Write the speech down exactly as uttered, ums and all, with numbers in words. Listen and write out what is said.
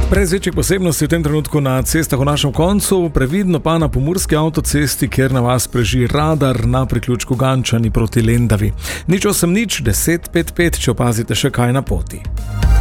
Brez večjih posebnosti v tem trenutku na cestah v našem koncu, previdno pa na pomurski avtocesti, kjer na vas preži radar na priključku Gančani proti Lendavi. Nič osem nič, deset pet pet, če opazite še kaj na poti.